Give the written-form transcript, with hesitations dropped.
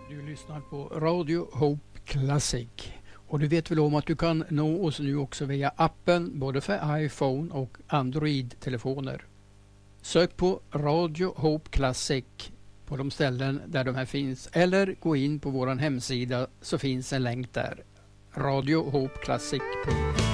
Du lyssnar på Radio Hope Classic. Och du vet väl om att du kan nå oss nu också via appen både för iPhone och Android-telefoner. Sök på Radio Hope Classic på de ställen där de här finns. Eller gå in på vår hemsida så finns en länk där. radiohopeclassic.se